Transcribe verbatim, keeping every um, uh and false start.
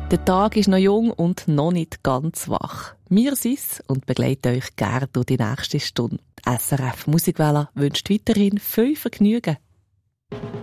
Der Tag ist noch jung und noch nicht ganz wach. Wir sind's und begleiten euch gerne durch die nächste Stunde. Die S R F Musikwelle wünscht weiterhin viel Vergnügen.